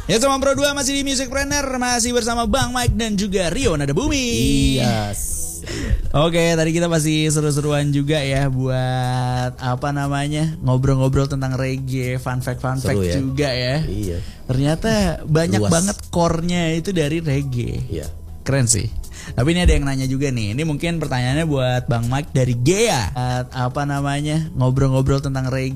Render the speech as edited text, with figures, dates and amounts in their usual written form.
Ya sama Pro 2 masih di Musicpreneur, masih bersama Bang Mike dan juga Rio Nada Bumi. Yes. Oke, tadi kita masih seru-seruan juga ya buat apa namanya ngobrol-ngobrol tentang reggae, fun fact ya? Juga ya. Iya. Ternyata banyak Luas banget core-nya itu dari reggae. Iya. Keren sih. Tapi ini ada yang nanya juga nih. Ini mungkin pertanyaannya buat Bang Mike dari Gea. Apa namanya ngobrol-ngobrol tentang reggae.